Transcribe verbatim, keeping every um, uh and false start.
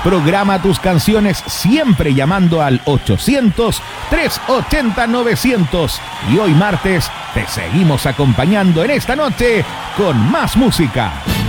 Programa tus canciones siempre llamando al ochocientos, trescientos ochenta, novecientos. Y hoy martes te seguimos acompañando en esta noche con más música.